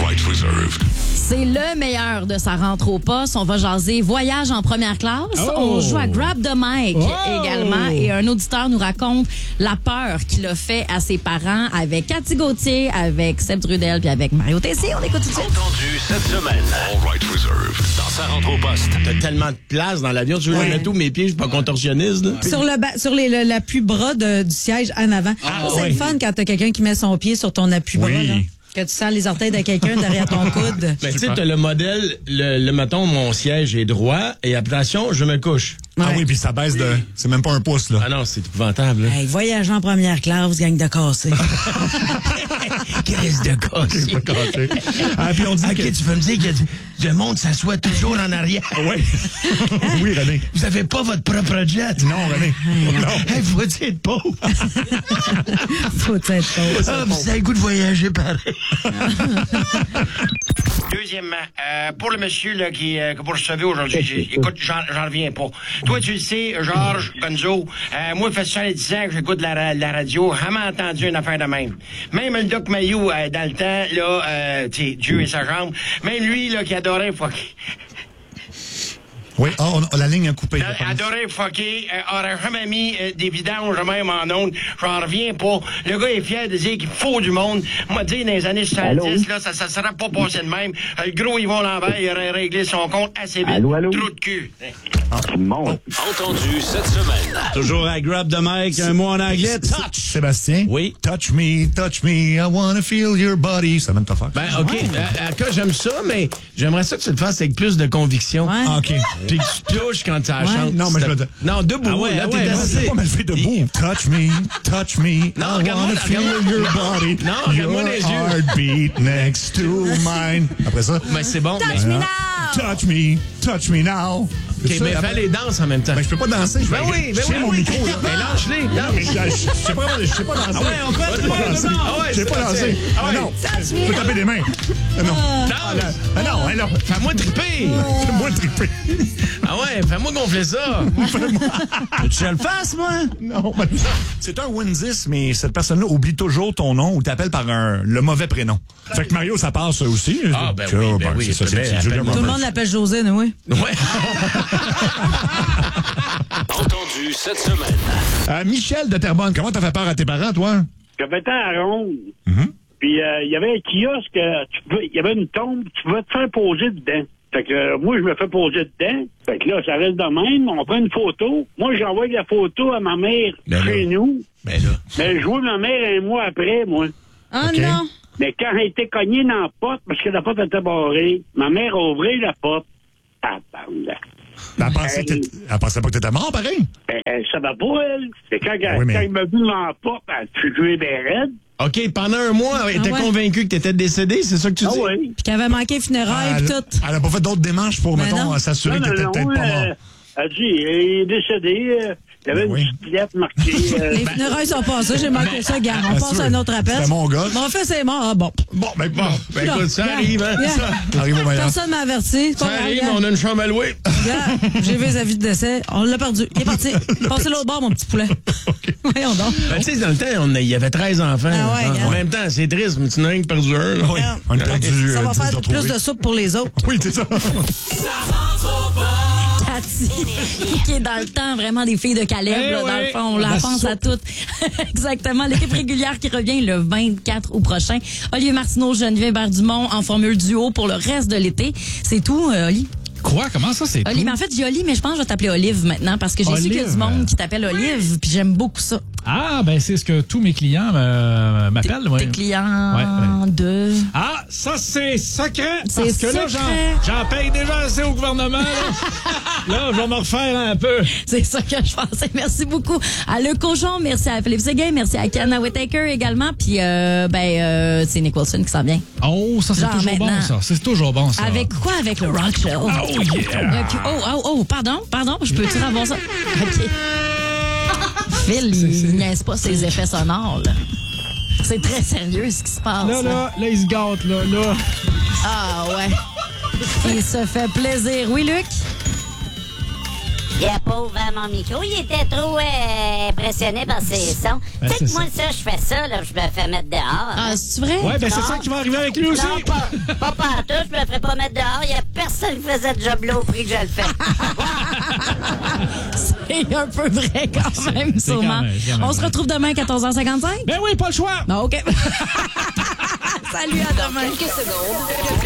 right reserved. C'est le meilleur de sa rentre au poste. On va jaser voyage en première classe. On joue à Grab the Mic également. Et un auditeur nous raconte la peur qu'il a fait à ses parents avec Cathy Gauthier, avec Seb Trudel puis avec Mario Tessier. On écoute tout de suite. Entendu cette semaine. All right reserved. Dans sa rentre au poste. T'as tellement de place dans l'avion. Tu veux que je mette tous mes pieds, je suis pas contorsionniste. Là. Sur l'appui-bras du siège en avant. C'est le fun quand t'as quelqu'un qui met son pied sur ton appui-bras. Là. Que tu sens les orteils de quelqu'un derrière ton coude. Mais tu sais, t'as le modèle, mettons, mon siège est droit et attention, je me couche. Ouais. Ah oui, puis ça baisse de... C'est même pas un pouce, là. Ah non, c'est épouvantable. Hey, voyage en première classe, gang de cassés. Qu'est-ce de cassé? Ah, puis on dit que... tu veux me dire que le monde s'assoit toujours en arrière? Oui. Oui, René. Vous avez pas votre propre jet? Non, René. Non. Hey, faut-il être pauvre? Faut-il être pauvre? Ah, vous avez le goût de voyager pareil. Deuxièmement, pour le monsieur là, qui que vous recevez aujourd'hui, écoute, j'en reviens pas. Toi, tu le sais, Georges Gonzo, moi, ça fait 70 ans que j'écoute la radio, jamais entendu une affaire de même. Même le Doc Mayou, dans le temps, là, tu sais, Dieu et sa jambe, même lui, là, qui adorait fucker. Oui, la ligne a coupé. Adorait fucker, aurait jamais mis des vidanges même en ondes. J'en reviens pas. Le gars est fier de dire qu'il faut du monde. Moi, dire, dans les années 70, là, ça serait pas passé de même. Le gros Yvon Lambert, il aurait réglé son compte assez vite. Allô? Trou de cul. Entendu cette semaine. Toujours à Grab the Mic, un mot en anglais. Touch! Sébastien? Oui. Touch me, I wanna feel your body. Ça même t'affaire. Ben, OK. J'aime ça, mais j'aimerais ça que tu le fasses avec plus de conviction. Ouais. Ah, OK. Puis que tu touches quand tu la chantes. Non, mais je veux dire... Non, debout. Ah ouais, là, t'es je assis. peux pas me lever debout. Touch me, Non, I wanna feel your body. Non, regarde-moi les yeux. Your heartbeat next to mine. Après ça? Mais c'est bon. Touch me now! Touch me now. OK, mais fais les danses en même temps. Ben, je peux pas danser. Je vais oui, mon micro, là. Mais lâche-les. Je sais pas danser. Ah ouais, on peut Je sais pas danser. Je sais pas danser. Ah ouais. Non, je peux taper des mains. Non. Non. Fais-moi triper. Fais-moi triper. Ah ouais, fais-moi gonfler ça. Tu le fasses, moi? Non. C'est un Win-10, mais cette personne-là oublie toujours ton nom ou t'appelle par le mauvais prénom. Fait que Mario, ça passe aussi. Ah, ben oui, c'est ça. c'est bien, Julia Tout le Roberts. monde l'appelle Josine, oui. Ouais. Entendu cette semaine. Michel de Terrebonne, comment t'as fait peur à tes parents, toi? J'avais été à Ronde. Puis il y avait un kiosque, il y avait une tombe, tu pouvais te faire poser dedans. Fait que moi, je me fais poser dedans. Fait que là, ça reste de même. On prend une photo. Moi, j'envoie la photo à ma mère chez nous. Ben là. Mais je vois ma mère un mois après, moi. Oh OK. non! Mais quand elle était cognée dans la porte, parce que la porte était barrée, ma mère a ouvert la porte. Ah, bande. Elle pensait pas que t'étais mort, pareil. Elle savait pas, elle. C'est quand mais- elle m'a vu dans la porte, elle a tué bien raide. OK, pendant un mois, elle était convaincue que t'étais décédé, c'est ça que tu dis? Ah oui. Puis qu'elle avait manqué funérailles et tout. Elle a pas fait d'autres démarches pour, Ben mettons, non. s'assurer que t'étais peut-être pas mort. Elle dit, il est décédé. Il y avait une petite lettre marquée. Les funérailles sont passées, j'ai manqué ça, gars. On passe à un autre appel. C'était mon gars. Mon fils est mort. Ah bon. Bon, écoute, ça arrive, hein? ça arrive au meilleur. Personne m'a averti. Ça arrive, on a une chambre à louer. J'ai vu les avis de décès. On l'a perdu. Il est parti. Passez l'autre bord, mon petit poulet. Voyons donc. Ben, tu sais, dans le temps, il y avait 13 enfants. Ah ouais, en même temps, c'est triste, mais tu n'as rien que perdu un. Là. Oui, on a perdu Ça va 10 faire de plus retrouver. de soupe pour les autres. Oui, c'est ça. Cathy, qui est dans le temps vraiment des filles de Caleb, là, dans le fond. On la pense à toutes. Exactement. L'équipe régulière qui revient le 24 août prochain. Olivier Martineau, Geneviève Bardumont en formule duo pour le reste de l'été. C'est tout, Oli? Quoi? Comment ça, c'est Oli, tout? mais en fait, j'ai Oli, mais je pense que je vais t'appeler Olive maintenant parce que j'ai su qu'il y a du monde qui t'appelle Olive, puis j'aime beaucoup ça. Ah, ben c'est ce que tous mes clients m'appellent. Tes clients Ouais. de... Ah, ça, c'est secret. C'est Parce que là, secret. j'en paye déjà assez au gouvernement. Là, je vais me refaire un peu. C'est ça que je pensais. Merci beaucoup à Le Cochon, merci à Philippe Séguin, merci à Kiana Whittaker également, puis c'est Nick Wilson qui s'en vient. Oh, ça, c'est Genre toujours maintenant. bon, ça. C'est toujours bon, ça. Avec quoi? Avec le Rock Show. Oh, yeah. Pardon, je peux-tu avoir ça? OK. Phil, il niaise pas ses effets sonores, là. C'est très sérieux, ce qui se passe. Là, il se gâte, là. Ah, ouais. Il se fait plaisir. Oui, Luc? Le pauvre, mon micro, il était trop impressionné par ses sons. Tu sais que moi, ça, je fais ça, là, je me fais mettre dehors. Ah, c'est vrai? Ouais, ben c'est Non. ça qui va arriver avec lui aussi. Non, pas partout, je me ferais pas mettre dehors. Il y a personne qui faisait le job là au prix que je le fais. C'est un peu vrai quand même, sûrement. quand même On se retrouve demain à 14h55? Ben oui, pas le choix. Non, OK. Salut, à demain. Quelques secondes.